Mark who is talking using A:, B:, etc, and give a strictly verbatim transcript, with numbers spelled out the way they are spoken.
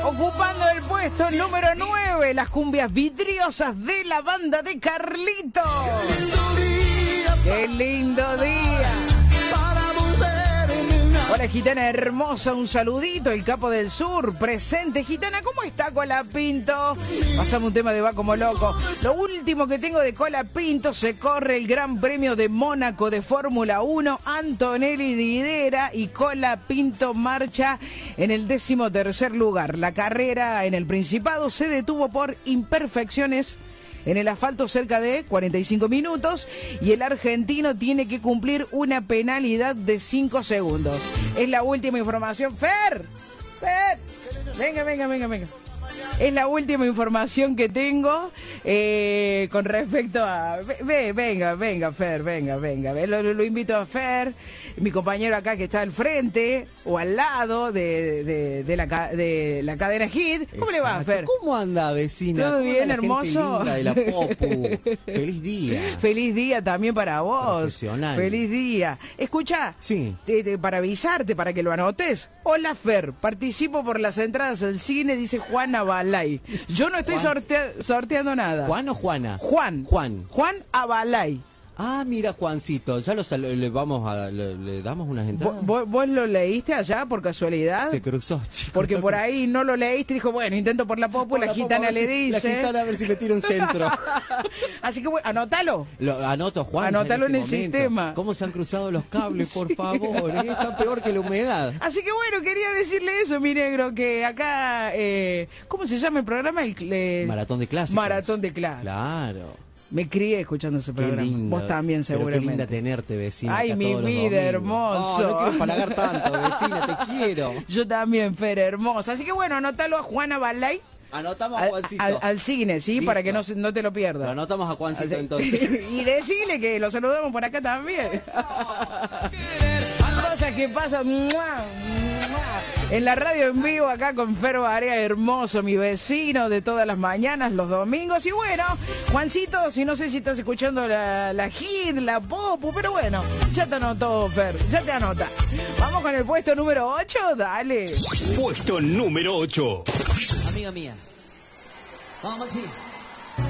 A: Ocupando el puesto número nueve, las cumbias vidriosas de la banda de Carlitos. ¡Qué lindo día! Hola, gitana hermosa, un saludito, el capo del sur, presente. Gitana, ¿cómo está Cola Pinto? Pasamos un tema de va como loco. Lo último que tengo de Cola Pinto, se corre el Gran Premio de Mónaco de Fórmula uno. Antonelli lidera y Cola Pinto marcha en el décimo tercer lugar. La carrera en el Principado se detuvo por imperfecciones en el asfalto cerca de cuarenta y cinco minutos y el argentino tiene que cumplir una penalidad de cinco segundos. Es la última información. ¡Fer! ¡Fer! Venga, venga, venga, venga. Es la última información que tengo eh, con respecto a... Ve, venga, venga, Fer, venga, venga. Lo, lo invito a Fer, mi compañero acá que está al frente o al lado de, de, de, la, de la cadena Hit. ¿Cómo
B: Exacto.
A: le va, Fer?
B: ¿Cómo anda, vecina?
A: ¿Todo bien, hermoso?
B: Linda de la Popu. Feliz día.
A: Feliz día también para vos.
B: Profesional.
A: Feliz día. Escuchá,
B: sí.
A: te, te, para avisarte, para que lo anotes. Hola, Fer, participo por las entradas al cine, dice Juan Abalay. Yo no estoy sortea, sorteando nada.
B: ¿Juan o Juana?
A: Juan.
B: Juan.
A: Juan Abalay.
B: Ah, mira, Juancito, ya lo sal- le vamos a le, le damos unas entradas.
A: ¿Vos, ¿Vos lo leíste allá por casualidad?
B: Se cruzó, chico.
A: Porque por ahí no lo leíste y dijo, bueno, intento por la Popu, la, la gitana
B: Popu,
A: le
B: si,
A: dice.
B: La gitana a ver si me tira un centro.
A: Así que bueno, anótalo.
B: Lo anoto, Juan.
A: Anótalo en, en
B: este
A: el
B: momento.
A: sistema.
B: ¿Cómo se han cruzado los cables, por
A: Sí.
B: favor? ¿Eh? Está peor que la humedad.
A: Así que bueno, quería decirle eso, mi negro, que acá, eh, ¿cómo se llama el programa? El, el...
B: Maratón de clásicos.
A: Maratón de clásicos.
B: Claro.
A: Me crié escuchando ese
B: Qué
A: programa.
B: lindo.
A: Vos también, seguramente.
B: Pero qué linda tenerte, vecina.
A: Ay, mi vida, hermoso.
B: Oh, no quiero palagar tanto, vecina, te quiero.
A: Yo también, Fer, hermosa. Así que bueno, anótalo a Juana Balay.
B: Anotamos a Juancito.
A: Al, al, al cine, ¿sí?
B: Listo.
A: Para que no, no te lo pierdas.
B: Lo anotamos a Juancito, entonces.
A: Y decirle que lo saludamos por acá también. Cosas que pasan. ¡Mua! ¡Mua! En la radio en vivo acá con Fer Barea, hermoso, mi vecino de todas las mañanas, los domingos. Y bueno, Juancito, si no sé si estás escuchando la, la Hit, la Popu, pero bueno, ya te anotó, Fer, ya te anota. Vamos con el puesto número ocho, dale.
C: Puesto número ocho.
D: Amiga mía. Vamos, Maxi.